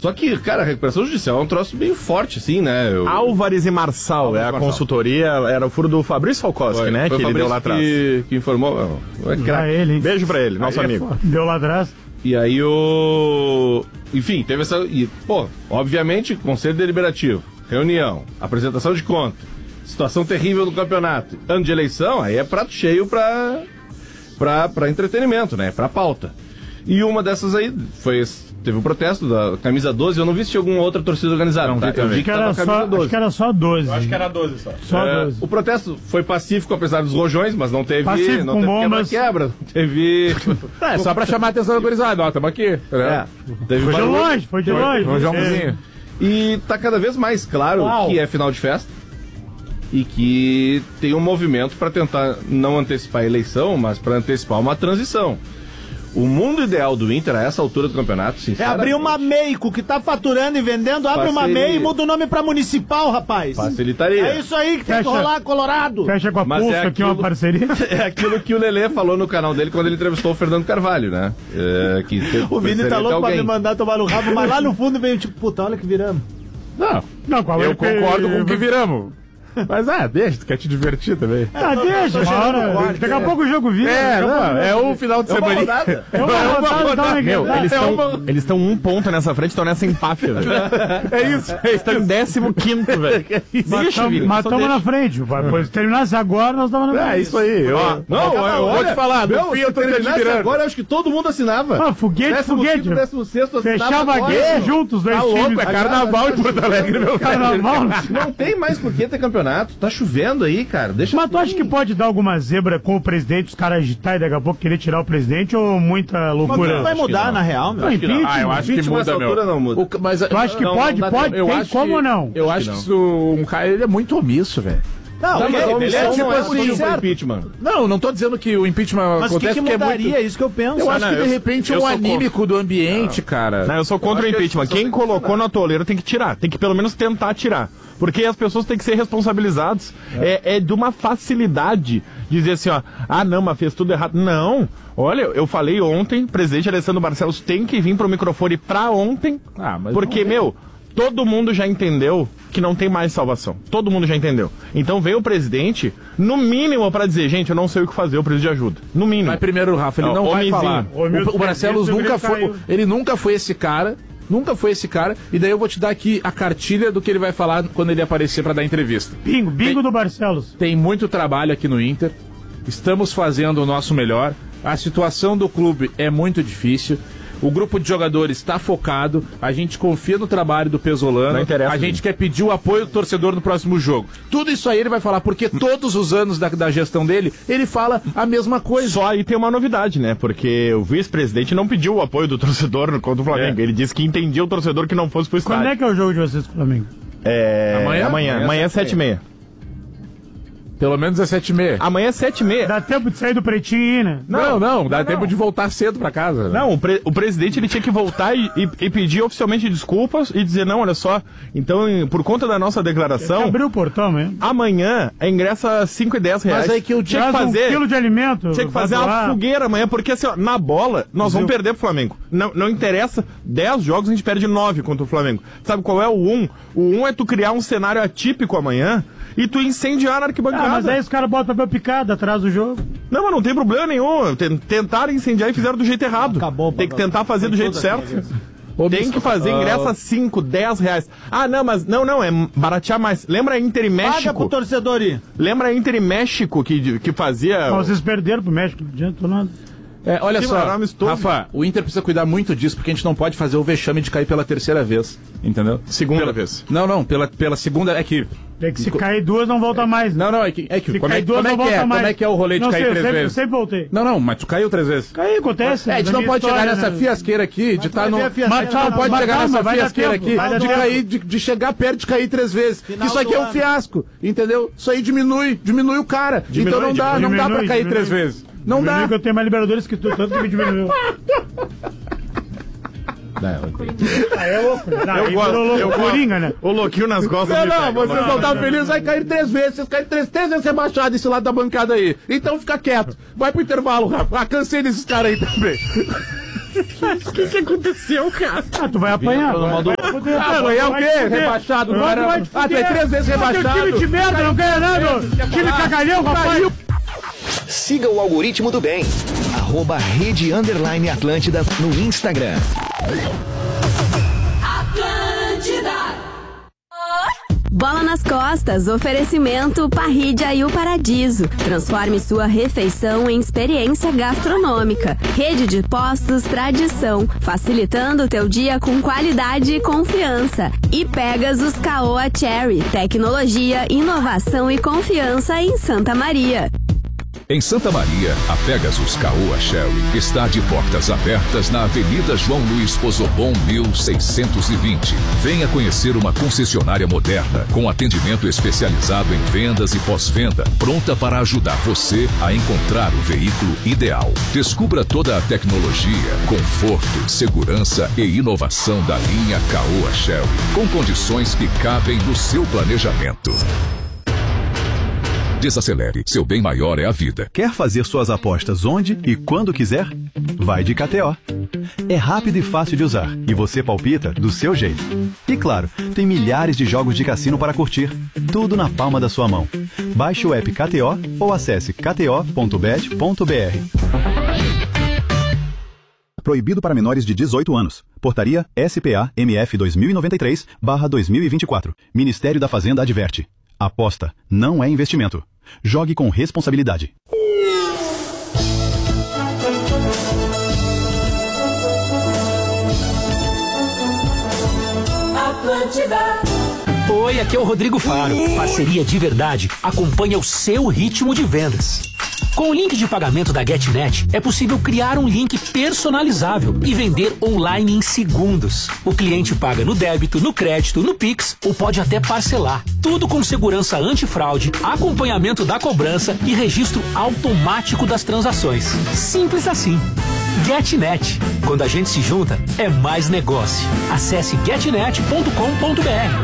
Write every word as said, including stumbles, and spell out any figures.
Só que, cara, a recuperação judicial é um troço bem forte, assim, né? Eu... Álvares e Marçal, Álvares é a Marçal. Consultoria, era o furo do Fabrício Falkowski, foi, né? Foi que ele deu lá atrás. Que, que informou. É pra ele, hein? Beijo pra ele, nosso aí amigo. É deu lá atrás. E aí o... Enfim, teve essa... E, pô, obviamente, Conselho Deliberativo, reunião, apresentação de conta, situação terrível do campeonato, ano de eleição, aí é prato cheio pra, pra, pra entretenimento, né? Pra pauta. E uma dessas aí foi... Teve um protesto da camisa doze, eu não vi se tinha alguma outra torcida organizada. Não, tá? Eu vi que, que era tava só, camisa doze. Acho que era só doze. Eu acho que era doze só. Só é, doze. O protesto foi pacífico, apesar dos rojões, mas não teve, pacífico, não com teve bombas. quebra-quebra. Teve... É, só pra chamar a atenção da gurizada, ó, tamo aqui. É, teve foi de barulho, longe, foi de longe. Rojãozinho. E tá cada vez mais claro Uau. que é final de festa e que tem um movimento para tentar não antecipar a eleição, mas para antecipar uma transição. O mundo ideal do Inter a essa altura do campeonato, é abrir uma Meico que tá faturando e vendendo, abre Facilita. uma Mei e muda o nome pra Municipal, rapaz. Facilitaria. É isso aí que tem fecha, que rolar, Colorado. Fecha com a Mas pulsa é aquilo, aqui uma parceria. É aquilo que o Lelê falou no canal dele quando ele entrevistou o Fernando Carvalho, né? É, que o Vini tá louco pra me mandar tomar no rabo, mas lá no fundo veio tipo, puta, olha que viramos. Não, não qual eu é concordo com o que viramos. Mas ah, deixa, tu quer te divertir também. Ah, deixa, hora. Daqui a pouco o jogo vira. É, não, é um final de semana. É uma rodada. Meu, eles estão uma... eles estão um ponto nessa frente, estão nessa empate, velho. É isso. Eles estão em décimo quinto, velho. Deixa, Mas estamos na frente. Se terminasse agora, nós estamos na frente. É isso aí. Eu, ah, não, eu, eu vou te falar. Meu, se terminasse agora, eu acho que todo mundo assinava. Ah, foguete, foguete. décimo sexto Fechava a guerra juntos, dois times. Tá louco, é carnaval em Porto Alegre, meu carnaval. Não tem mais por que ter campeonato. Tá chovendo aí, cara. Deixa Mas tu acha que pode dar alguma zebra com o presidente, os caras agitar e daqui a pouco querer tirar o presidente ou muita loucura? Mas vai mudar, na real, meu. Acho não. Ah, eu acho que muda, meu. Não muda. O, mas, tu acha que não, pode? não pode? Eu Tem acho como que, ou não? Eu acho que um cara, ele é muito omisso, velho. Não, não, mas ele é tipo assim, impeachment. Não, não tô dizendo que o impeachment mas acontece que que porque é muito... é isso que eu penso. Eu ah, acho não, que de eu, repente é um anímico contra. do ambiente, não. cara. Não, eu sou contra eu o impeachment. Quem colocou na toleira tem que tirar. Tem que pelo menos tentar tirar. Porque as pessoas têm que ser responsabilizadas. É, é, é de uma facilidade dizer assim, ó, ah não, mas fez tudo errado. Não. Olha, eu falei ontem, o presidente Alessandro Barcelos tem que vir pro microfone pra ontem. Ah, mas porque, meu, todo mundo já entendeu que não tem mais salvação. Todo mundo já entendeu. Então veio o presidente, no mínimo, pra dizer, gente, eu não sei o que fazer, eu preciso de ajuda. No mínimo. Mas primeiro, Rafa, ele não, não vai falar. O, o, o Barcelos nunca foi, ele nunca foi esse cara... Nunca foi esse cara, e daí eu vou te dar aqui a cartilha do que ele vai falar quando ele aparecer pra dar entrevista. Bingo, bingo tem, do Barcelos. Tem muito trabalho aqui no Inter, estamos fazendo o nosso melhor, a situação do clube é muito difícil, o grupo de jogadores está focado, a gente confia no trabalho do Pesolano, a gente quer pedir o apoio do torcedor no próximo jogo. Tudo isso aí ele vai falar, porque todos os anos da, da gestão dele, ele fala a mesma coisa. Só aí tem uma novidade, né? Porque o vice-presidente não pediu o apoio do torcedor contra o Flamengo. É. Ele disse que entendia o torcedor que não fosse pro estádio. Quando é que é o jogo de vocês com o Flamengo? É... Amanhã? Amanhã, amanhã é sete e meia. Pelo menos é sete e meia. Amanhã é sete e meia. Dá tempo de sair do pretinho e ir, né? Não, não, não dá não, tempo não. de voltar cedo pra casa. Não, o, pre- o presidente ele tinha que voltar e, e, e pedir oficialmente desculpas e dizer, não, olha só, então, por conta da nossa declaração... Abriu o portão mesmo. Amanhã é ingresso a cinco e dez reais. Mas aí que eu tinha que fazer... um quilo de alimento. Tinha que fazer uma fogueira amanhã, porque assim, ó, na bola, nós vamos perder pro Flamengo. Não, não interessa, dez jogos a gente perde nove contra o Flamengo. Sabe qual é o um? O um é tu criar um cenário atípico amanhã e tu incendiar na arquibancada. Ah, mas aí os caras botam papel picado atrás do jogo. Não, mas não tem problema nenhum. Tentaram incendiar e fizeram do jeito errado. Acabou, tem que tentar fazer do jeito certo. Tem que fazer ingresso a cinco, dez reais. Ah, não, mas não, não, é baratear mais. Lembra a Inter e México? Paga pro torcedor ir. Lembra a Inter e México que, que fazia... Mas vocês perderam pro México, não adiantou nada. É, olha que só, Rafa, o Inter precisa cuidar muito disso, porque a gente não pode fazer o vexame de cair pela terceira vez, entendeu? Segunda pela, vez. Não, não, pela, pela segunda, é que... É que se cair duas não volta mais. Não, não, é que... É que se como cair é, duas como não é que volta é, mais. Como é que é o rolê de não cair sei, três eu sempre, vezes? Eu sempre voltei. Não, não, mas tu caiu três vezes. Caiu, acontece. É, a gente não pode história, chegar nessa né? fiasqueira aqui, de estar no... Mas não pode mas chegar calma, nessa fiasqueira aqui, tempo, de cair, de, de chegar perto de cair três vezes. Final Isso aqui é um ano. fiasco, entendeu? Isso aí diminui, diminui o cara. Diminui, então não dá, diminui, não dá pra cair diminui. três vezes. Não diminui dá. Que eu tenho mais Liberadores que tu, tanto que me diminuiu. Ah, é louco. Não, eu gosto. Eu Coringa, né? O louquinho nas costas. Não, não, vocês não estão felizes, vai cair três vezes. Vocês caem três, três vezes rebaixado esse lado da bancada aí. Então fica quieto. Vai pro intervalo, Rafa. Ah, cansei desses caras aí também. O que, que aconteceu, cara? Ah, tu vai apanhar. Não mandou... Ah, amanhã o quê? Rebaixado, não cara. vai te Ah, tu é fuder. três vezes rebaixado. Time de merda, não ganha nada. Time cagalhão, rapaz. Siga o algoritmo do bem. Arroba Rede Underline Atlântida no Instagram. Bola nas costas, oferecimento Parrídia e o Paradiso. Transforme sua refeição em experiência gastronômica. Rede de postos tradição, facilitando o teu dia com qualidade e confiança. E Pegasus Caoa Cherry, tecnologia, inovação e confiança em Santa Maria. Em Santa Maria, a Pegasus Caoa Cherry está de portas abertas na Avenida João Luiz Pozobon mil seiscentos e vinte. Venha conhecer uma concessionária moderna, com atendimento especializado em vendas e pós-venda, pronta para ajudar você a encontrar o veículo ideal. Descubra toda a tecnologia, conforto, segurança e inovação da linha Caoa Cherry, com condições que cabem no seu planejamento. Desacelere, seu bem maior é a vida. Quer fazer suas apostas onde e quando quiser? Vai de K T O. É rápido e fácil de usar e você palpita do seu jeito. E claro, tem milhares de jogos de cassino para curtir, tudo na palma da sua mão. Baixe o app K T O ou acesse k t o ponto bet ponto b r. Proibido para menores de dezoito anos. Portaria S P A M F dois mil e noventa e três barra dois mil e vinte e quatro. Ministério da Fazenda adverte. Aposta não é investimento. Jogue com responsabilidade. Atlântida. Oi, aqui é o Rodrigo Faro. Parceria de verdade acompanha o seu ritmo de vendas. Com o link de pagamento da GetNet, é possível criar um link personalizável e vender online em segundos. O cliente paga no débito, no crédito, no Pix ou pode até parcelar. Tudo com segurança antifraude, acompanhamento da cobrança e registro automático das transações. Simples assim. GetNet. Quando a gente se junta, é mais negócio. Acesse getnet ponto com ponto b r.